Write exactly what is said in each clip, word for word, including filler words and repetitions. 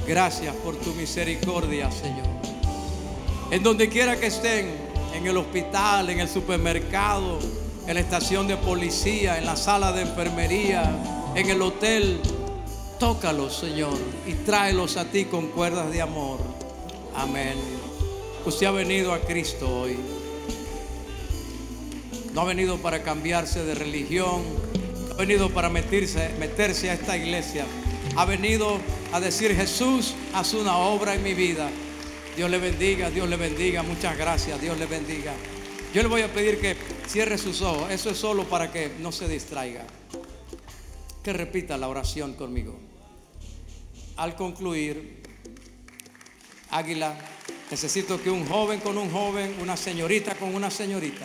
Gracias por tu misericordia, Señor. En donde quiera que estén, en el hospital, en el supermercado, en la estación de policía, en la sala de enfermería, en el hotel, tócalos, Señor, y tráelos a ti con cuerdas de amor. Amén. Usted ha venido a Cristo hoy. No ha venido para cambiarse de religión, no ha venido para meterse, meterse a esta iglesia. Ha venido a decir: Jesús, haz una obra en mi vida. Dios le bendiga, Dios le bendiga. Muchas gracias, Dios le bendiga. Yo le voy a pedir que cierre sus ojos. Eso es solo para que no se distraiga. Que repita la oración conmigo. Al concluir, Águila, necesito que un joven con un joven, una señorita con una señorita.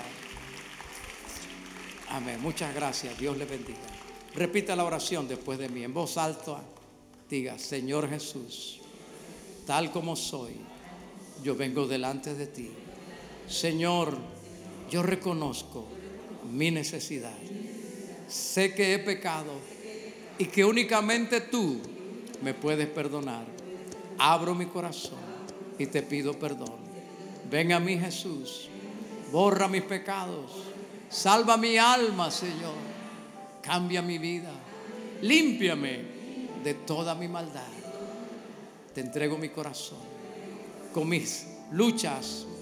Amén. Muchas gracias. Dios le bendiga. Repita la oración después de mí. En voz alta, diga: Señor Jesús, tal como soy, yo vengo delante de ti. Señor, yo reconozco mi necesidad. Sé que he pecado y que únicamente tú me puedes perdonar. Abro mi corazón y te pido perdón. Ven a mí, Jesús. Borra mis pecados. Salva mi alma, Señor. Cambia mi vida. Límpiame de toda mi maldad. Te entrego mi corazón con mis luchas,